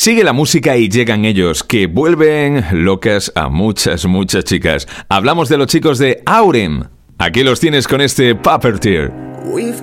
Sigue la música y llegan ellos, que vuelven locas a muchas chicas. Hablamos de los chicos de Aurem. Aquí los tienes con este Puppeteer. We've